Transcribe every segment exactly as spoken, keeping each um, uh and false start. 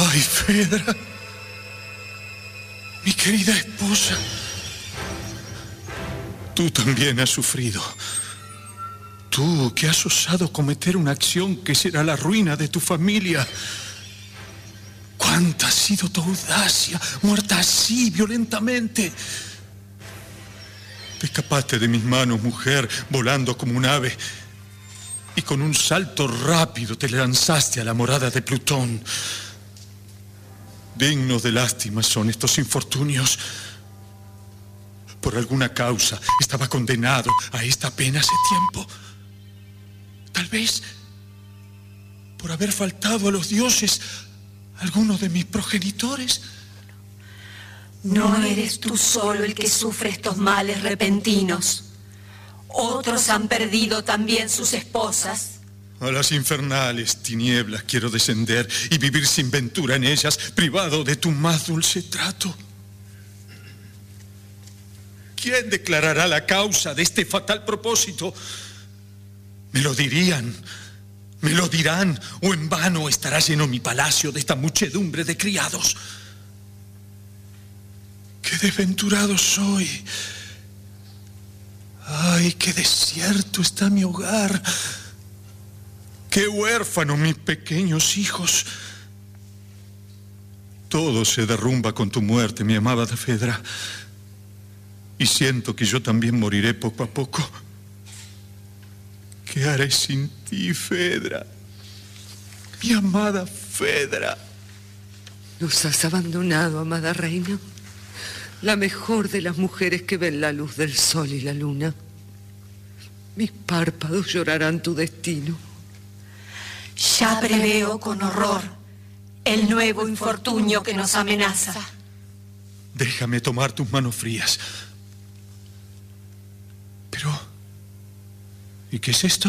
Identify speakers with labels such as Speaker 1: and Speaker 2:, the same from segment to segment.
Speaker 1: Ay, Fedra, mi querida esposa, tú también has sufrido. Tú que has osado cometer una acción que será la ruina de tu familia. ¿Cuánta ha sido tu audacia, muerta así, violentamente? Te escapaste de mis manos, mujer, volando como un ave, y con un salto rápido te lanzaste a la morada de Plutón. Dignos de lástima son estos infortunios. Por alguna causa estaba condenado a esta pena hace tiempo. Tal vez por haber faltado a los dioses alguno de mis progenitores.
Speaker 2: No eres tú solo el que sufre estos males repentinos. Otros han perdido también sus esposas.
Speaker 1: A las infernales tinieblas quiero descender y vivir sin ventura en ellas, privado de tu más dulce trato. ¿Quién declarará la causa de este fatal propósito? Me lo dirían, me lo dirán, o en vano estará lleno mi palacio de esta muchedumbre de criados. ¡Qué desventurado soy! ¡Ay, qué desierto está mi hogar! ¡Qué huérfanos mis pequeños hijos! Todo se derrumba con tu muerte, mi amada Fedra. Y siento que yo también moriré poco a poco. ¿Qué haré sin ti, Fedra? Mi amada Fedra.
Speaker 3: Nos has abandonado, amada reina. La mejor de las mujeres que ven la luz del sol y la luna. Mis párpados llorarán tu destino.
Speaker 2: Ya preveo con horror el nuevo infortunio que nos amenaza.
Speaker 1: Déjame tomar tus manos frías. Pero, ¿y qué es esto?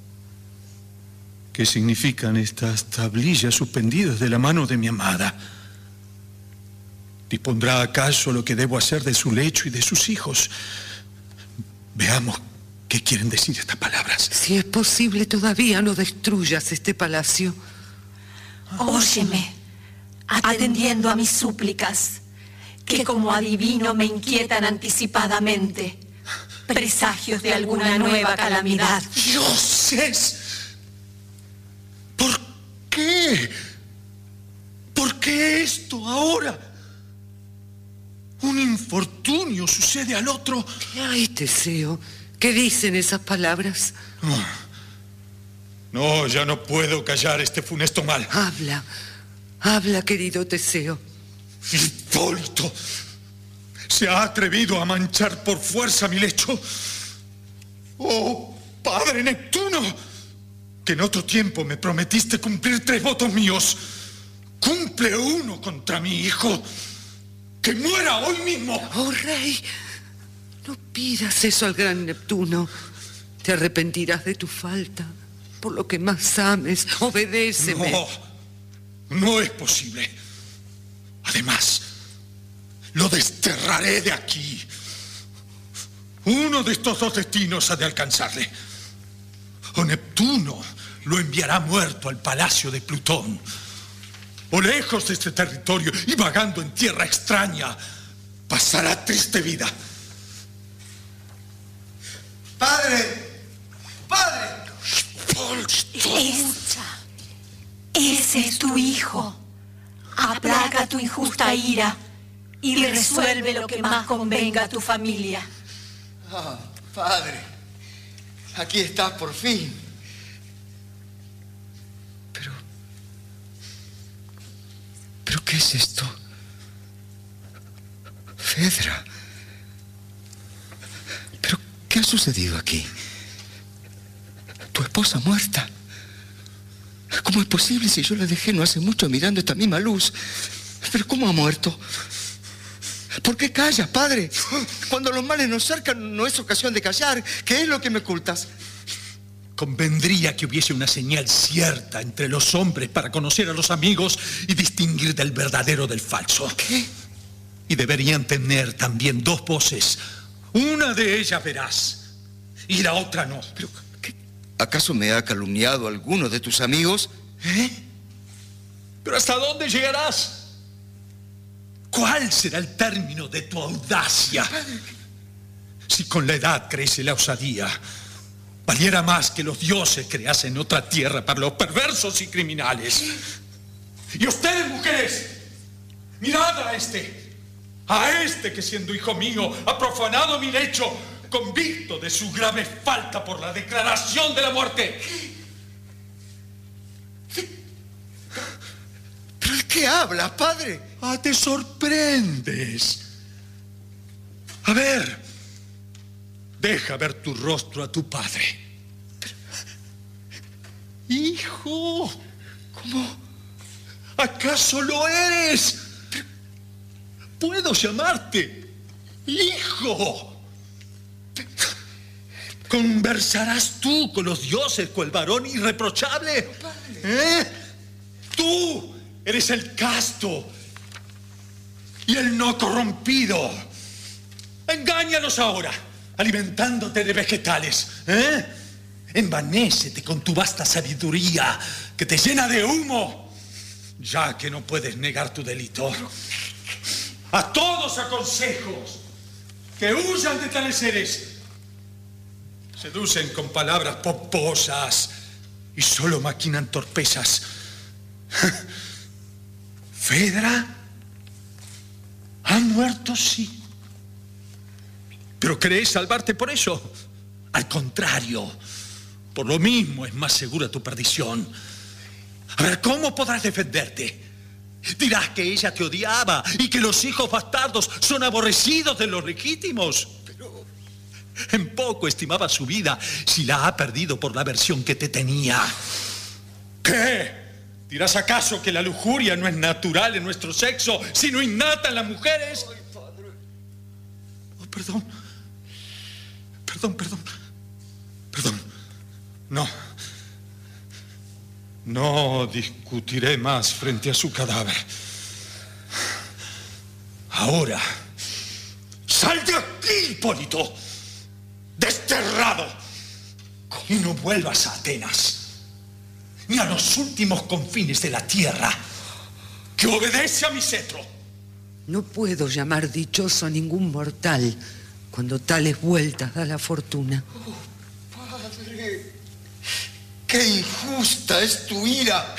Speaker 1: ¿Qué significan estas tablillas suspendidas de la mano de mi amada? ¿Dispondrá acaso lo que debo hacer de su lecho y de sus hijos? Veamos qué quieren decir estas palabras.
Speaker 3: Si es posible, todavía no destruyas este palacio.
Speaker 2: Óyeme, atendiendo a mis súplicas, que como adivino me inquietan anticipadamente, presagios de alguna nueva calamidad.
Speaker 1: ¡Dioses! ¿Por qué? ¿Por qué esto ahora? Un infortunio sucede al otro.
Speaker 3: ¿Qué hay, Teseo? ¿Qué dicen esas palabras?
Speaker 1: No, no, ya no puedo callar este funesto mal.
Speaker 3: Habla, habla, querido Teseo.
Speaker 1: Hipólito se ha atrevido a manchar por fuerza mi lecho. Oh, padre Neptuno, que en otro tiempo me prometiste cumplir tres votos míos. Cumple uno contra mi hijo. ¡Que muera hoy mismo!
Speaker 3: Oh, rey, no pidas eso al gran Neptuno. Te arrepentirás de tu falta. Por lo que más ames, obedéceme.
Speaker 1: No, no es posible. Además, lo desterraré de aquí. Uno de estos dos destinos ha de alcanzarle. O Neptuno lo enviará muerto al palacio de Plutón, o lejos de este territorio y vagando en tierra extraña, pasará triste vida.
Speaker 4: ¡Padre! ¡Padre!
Speaker 2: Esa, ese es tu hijo. Aplaca tu injusta ira y resuelve lo que más convenga a tu familia.
Speaker 4: Ah, padre, aquí estás por fin.
Speaker 3: Pero... ¿Pero qué es esto? Fedra. ¿Pero qué ha sucedido aquí? ¿Tu esposa muerta? ¿Cómo es posible si yo la dejé no hace mucho mirando esta misma luz? ¿Pero cómo ha muerto? ¿Por qué callas, padre? Cuando los males nos cercan no es ocasión de callar. ¿Qué es lo que me ocultas?
Speaker 1: Convendría que hubiese una señal cierta entre los hombres para conocer a los amigos y distinguir del verdadero del falso.
Speaker 3: ¿Qué?
Speaker 1: Y deberían tener también dos voces. Una de ellas verás y la otra no.
Speaker 3: ¿Pero qué? ¿Acaso me ha calumniado alguno de tus amigos?
Speaker 1: ¿Eh? ¿Pero hasta dónde llegarás? ¿Cuál será el término de tu audacia? Si con la edad crece la osadía, valiera más que los dioses creasen otra tierra para los perversos y criminales. Y ustedes, mujeres, mirad a este, a este que siendo hijo mío ha profanado mi lecho, convicto de su grave falta por la declaración de la muerte.
Speaker 4: ¿Pero de qué hablas, padre?
Speaker 1: Ah, te sorprendes. A ver, deja ver tu rostro a tu padre. Hijo, ¿cómo? ¿Acaso lo eres? ¿Puedo llamarte hijo? ¿Conversarás tú con los dioses cual varón irreprochable? ¿Eh? Tú eres el casto y el no corrompido. Engáñalos ahora, alimentándote de vegetales. ¿Eh? Envanécete con tu vasta sabiduría que te llena de humo, ya que no puedes negar tu delito. A todos aconsejo que huyan de tales seres. Seducen con palabras pomposas y solo maquinan torpezas. ¿Fedra? ¿Ha muerto? Sí. ¿Pero crees salvarte por eso? Al contrario, por lo mismo es más segura tu perdición. A ver, ¿cómo podrás defenderte? Dirás que ella te odiaba y que los hijos bastardos son aborrecidos de los legítimos. Pero en poco estimaba su vida si la ha perdido por la aversión que te tenía. ¿Qué? ¿Dirás acaso que la lujuria no es natural en nuestro sexo, sino innata en las mujeres? Ay, padre. Oh, perdón. Perdón, perdón. Perdón. No. No discutiré más frente a su cadáver. Ahora, sal de aquí, Hipólito, desterrado, y no vuelvas a Atenas, ni a los últimos confines de la tierra, que obedece a mi cetro.
Speaker 5: No puedo llamar dichoso a ningún mortal cuando tales vueltas da la fortuna.
Speaker 4: Oh, padre, qué injusta es tu ira.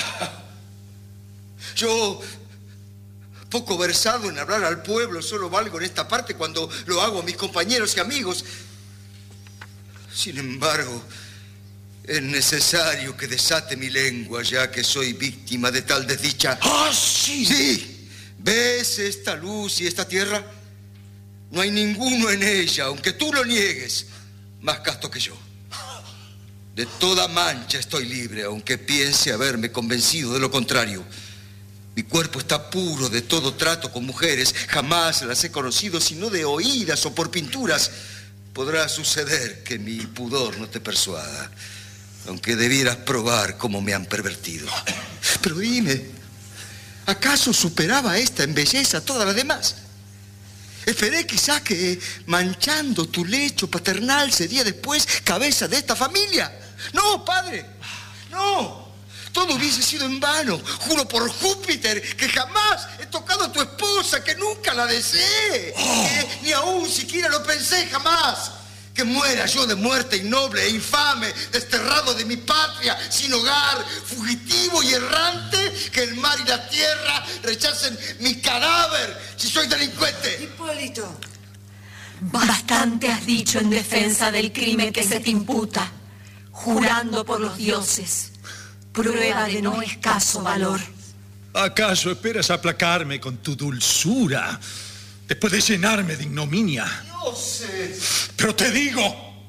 Speaker 4: Yo, poco versado en hablar al pueblo, solo valgo en esta parte cuando lo hago a mis compañeros y amigos. Sin embargo, es necesario que desate mi lengua, ya que soy víctima de tal desdicha.
Speaker 1: ¡Ah, sí!
Speaker 4: Sí. ¿Ves esta luz y esta tierra? No hay ninguno en ella, aunque tú lo niegues, más casto que yo. De toda mancha estoy libre, aunque piense haberme convencido de lo contrario. Mi cuerpo está puro de todo trato con mujeres. Jamás las he conocido sino de oídas o por pinturas. Podrá suceder que mi pudor no te persuada, aunque debieras probar cómo me han pervertido. Pero dime, ¿acaso superaba esta en belleza a todas las demás? Esperé quizás que manchando tu lecho paternal sería después cabeza de esta familia. No, padre, no. Todo hubiese sido en vano. Juro por Júpiter que jamás he tocado a tu esposa, que nunca la deseé. Oh. Que ni aún siquiera lo pensé jamás. Que muera yo de muerte innoble e infame, desterrado de mi patria, sin hogar, fugitivo y errante. Que el mar y la tierra rechacen mi cadáver si soy delincuente.
Speaker 5: Hipólito.
Speaker 2: Bastante has dicho en defensa del crimen que se te imputa, jurando por los dioses. Prueba de no escaso valor.
Speaker 1: ¿Acaso esperas aplacarme con tu dulzura después de llenarme de ignominia?
Speaker 4: Dioses.
Speaker 1: Pero te digo,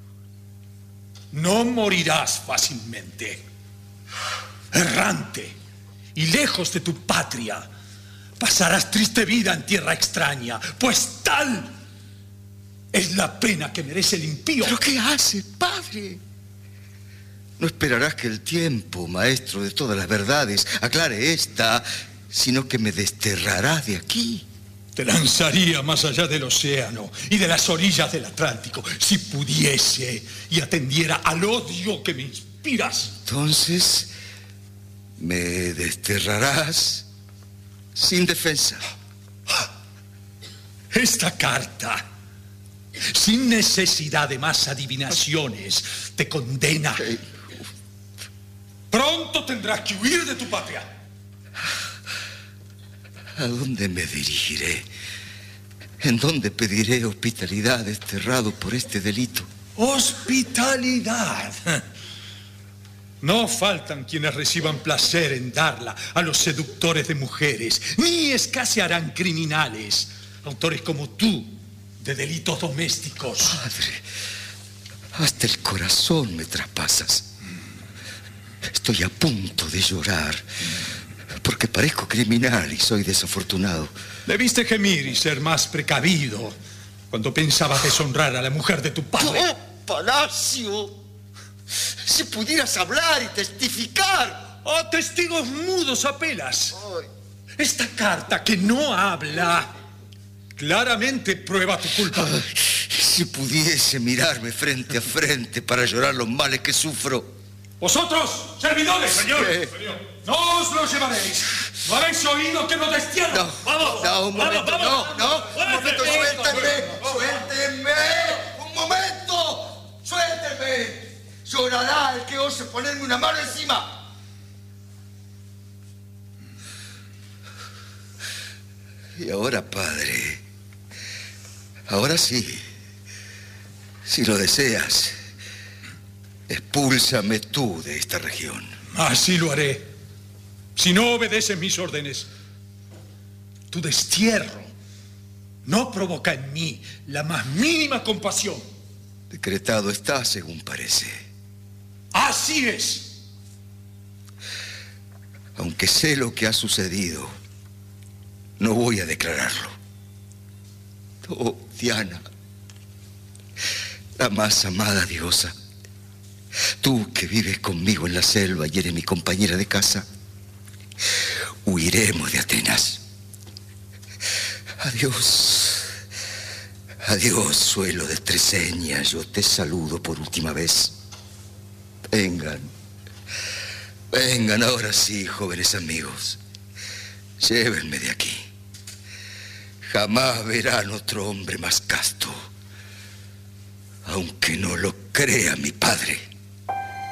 Speaker 1: no morirás fácilmente. Errante y lejos de tu patria, pasarás triste vida en tierra extraña, pues tal es la pena que merece el impío.
Speaker 4: ¿Pero qué hace, padre? No esperarás que el tiempo, maestro de todas las verdades, aclare esta, sino que me desterrarás de aquí.
Speaker 1: Te lanzaría más allá del océano y de las orillas del Atlántico, si pudiese y atendiera al odio que me inspiras.
Speaker 4: Entonces, Me desterrarás sin defensa.
Speaker 1: Esta carta, sin necesidad de más adivinaciones, te condena. Pronto tendrás que huir de tu patria.
Speaker 4: ¿A dónde me dirigiré? ¿En dónde pediré hospitalidad desterrado por este delito?
Speaker 1: Hospitalidad. No faltan quienes reciban placer en darla a los seductores de mujeres, ni escasearán criminales, autores como tú, de delitos domésticos.
Speaker 4: Padre, hasta el corazón me traspasas. Estoy a punto de llorar, porque parezco criminal y soy desafortunado.
Speaker 1: Debiste gemir y ser más precavido cuando pensabas deshonrar a la mujer de tu padre.
Speaker 4: ¡Oh, Palacio! Si pudieras hablar y testificar.
Speaker 1: ¡Oh, testigos mudos apelas!
Speaker 4: Ay.
Speaker 1: Esta carta que no habla claramente prueba tu culpa.
Speaker 4: Ay, si pudiese mirarme frente a frente para llorar los males que sufro.
Speaker 1: ¡Vosotros, servidores!
Speaker 3: Señor,
Speaker 4: ¿Qué?
Speaker 3: señor.
Speaker 1: ¡No os lo llevaréis! ¿No habéis oído que nos destierran?
Speaker 4: No,
Speaker 1: ¡Vamos!
Speaker 4: no, un momento,
Speaker 1: vamos,
Speaker 4: no, no,
Speaker 1: vamos.
Speaker 4: un momento,
Speaker 1: Suélteme.
Speaker 4: suéltenme, suéltenme, un momento, suéltenme. Llorará el que ose ponerme una mano encima. Y ahora, padre, ahora sí, si lo deseas, expúlsame tú de esta región.
Speaker 1: Así lo haré, si no obedeces mis órdenes. Tu destierro no provoca en mí la más mínima compasión.
Speaker 4: Decretado está, según parece.
Speaker 1: Así es.
Speaker 4: Aunque sé lo que ha sucedido, no voy a declararlo. Oh, Diana, la más amada diosa, tú que vives conmigo en la selva y eres mi compañera de casa, huiremos de Atenas. Adiós, adiós, suelo de Treseña, yo te saludo por última vez. Vengan, vengan ahora sí, jóvenes amigos, llévenme de aquí. Jamás verán otro hombre más casto, aunque no lo crea mi padre.